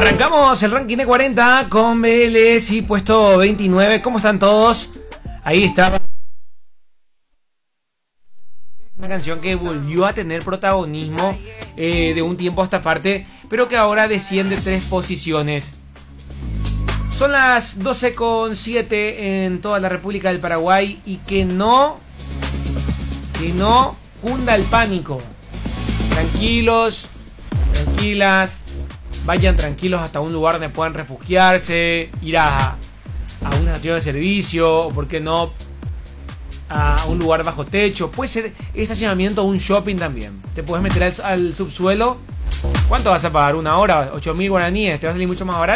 Arrancamos el ranking de 40 con Vélez y puesto 29. ¿Cómo están todos? Ahí estaba una canción que volvió a tener protagonismo de un tiempo a esta parte, pero que ahora desciende 3 posiciones. Son las 12:07 en toda la República del Paraguay y que no cunda el pánico. Tranquilos, tranquilas, vayan tranquilos hasta un lugar donde puedan refugiarse, ir a una estación de servicio, o por qué no a un lugar bajo techo. Puede ser estacionamiento o un shopping también. Te puedes meter al subsuelo. ¿Cuánto vas a pagar? ¿1 hora? 8.000 guaraníes. Te va a salir mucho más barato.